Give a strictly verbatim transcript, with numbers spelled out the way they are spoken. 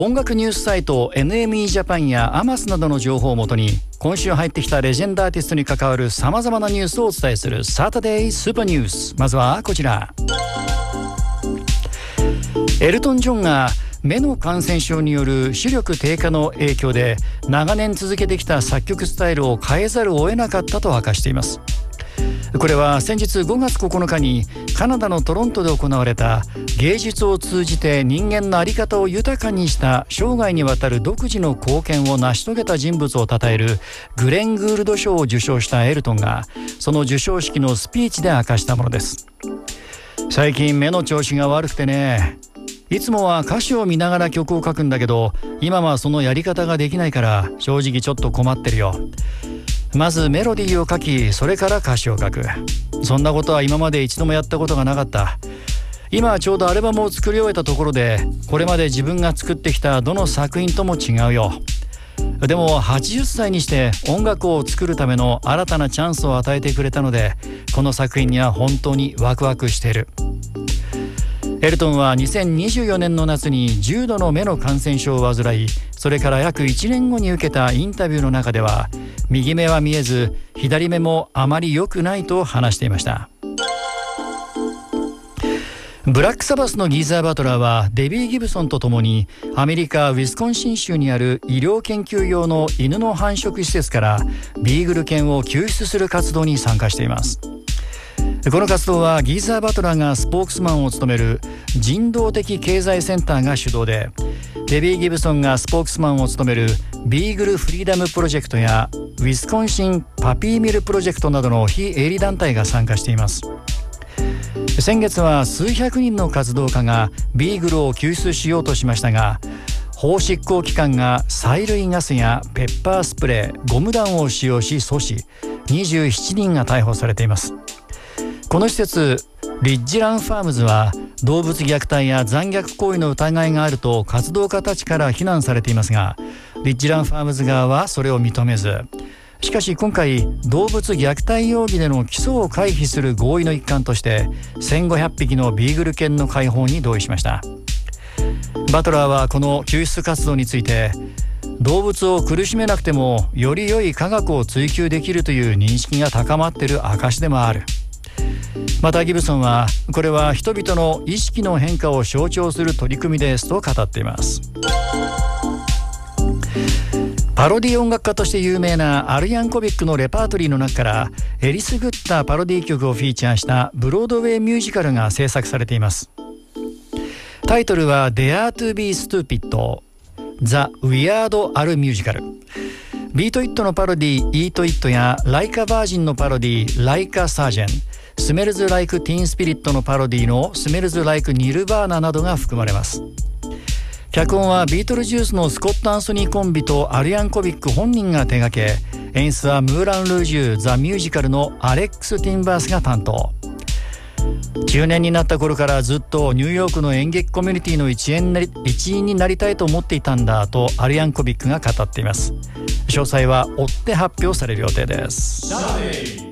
音楽ニュースサイト エヌエムイー ジャパンやアマスなどの情報をもとに今週入ってきたレジェンドアーティストに関わるさまざまなニュースをお伝えするサタデースーパーニュース。まずはこちら。エルトン・ジョンが目の感染症による視力低下の影響で長年続けてきた作曲スタイルを変えざるを得なかったと明かしています。これは先日ごがつここのかにカナダのトロントで行われた芸術を通じて人間の在り方を豊かにした生涯にわたる独自の貢献を成し遂げた人物を称えるグレン・グールド賞を受賞したエルトンがその授賞式のスピーチで明かしたものです。最近目の調子が悪くてね、いつもは歌詞を見ながら曲を書くんだけど今はそのやり方ができないから正直ちょっと困ってるよ。まずメロディーを書き、それから歌詞を書く。そんなことは今まで一度もやったことがなかった。今はちょうどアルバムを作り終えたところで、これまで自分が作ってきたどの作品とも違うよ。でもはちじゅっさいにして音楽を作るための新たなチャンスを与えてくれたので、この作品には本当にワクワクしている。エルトンはにせんにじゅうよねんの夏に重度の目の感染症を患い、それから約いちねんごに受けたインタビューの中では右目は見えず左目もあまり良くないと話していました。ブラックサバスのギーザー・バトラーはデビー・ギブソンと共にアメリカ・ウィスコンシン州にある医療研究用の犬の繁殖施設からビーグル犬を救出する活動に参加しています。この活動はギーザー・バトラーがスポークスマンを務める人道的経済センターが主導で、デビー・ギブソンがスポークスマンを務めるビーグル・フリーダムプロジェクトやウィスコンシン・パピーミルプロジェクトなどの非営利団体が参加しています。先月は数百人の活動家がビーグルを救出しようとしましたが、法執行機関が催涙ガスやペッパースプレー、ゴム弾を使用し阻止、にじゅうななにんが逮捕されています。この施設リッジランファームズは動物虐待や残虐行為の疑いがあると活動家たちから非難されていますが、リッジランファームズ側はそれを認めず、しかし今回動物虐待容疑での起訴を回避する合意の一環としてせんごひゃくぴきのビーグル犬の解放に同意しました。バトラーはこの救出活動について、動物を苦しめなくてもより良い科学を追求できるという認識が高まっている証でもある。またギブソンはこれは人々の意識の変化を象徴する取り組みですと語っています。パロディ音楽家として有名なアル・ヤンコビックのレパートリーの中からえりすぐったパロディ曲をフィーチャーしたブロードウェイミュージカルが制作されています。タイトルは Dare to be Stupid The Weird Al Musical。ビート・イットのパロディ Eat It や Like a Virgin のパロディ Like a Surgeon、スメルズ・ライク・ティーン・スピリットのパロディのスメルズ・ライク・ニルバーナなどが含まれます。脚本はビートルジュースのスコット・アンソニーコンビとアル・ヤンコビック本人が手掛け、演出はムーラン・ルージュザ・ミュージカルのアレックス・ティンバースが担当。中年になった頃からずっとニューヨークの演劇コミュニティの一員一員になりたいと思っていたんだとアル・ヤンコビックが語っています。詳細は追って発表される予定です。